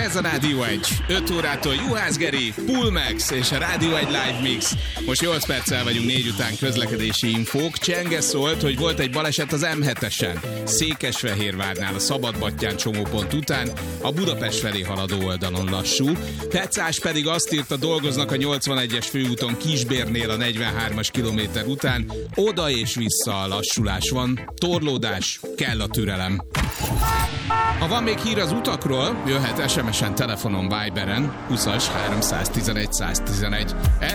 Ez a Rádió 1. 5 órától Juhász Geri, Pulmax és a Rádió 1 Live Mix. Most 8 perccel vagyunk 4 után, közlekedési infók. Csenge szólt, hogy volt egy baleset az M7-esen. Székesfehérvárnál a Szabadbattyán csomópont után, a Budapest felé haladó oldalon lassú. Pecás pedig azt írta, dolgoznak a 81-es főúton Kisbérnél a 43-as kilométer után. Oda és vissza a lassulás van. Torlódás, kell a türelem. Ha van még hír az utakról, jöhet SMS-en, telefonon, Viberen, 20-as 311 111.